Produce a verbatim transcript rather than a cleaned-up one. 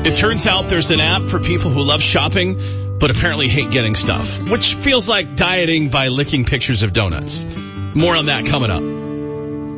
It turns out there's an app for people who love shopping, but apparently hate getting stuff, which feels like dieting by licking pictures of donuts. More on that coming up.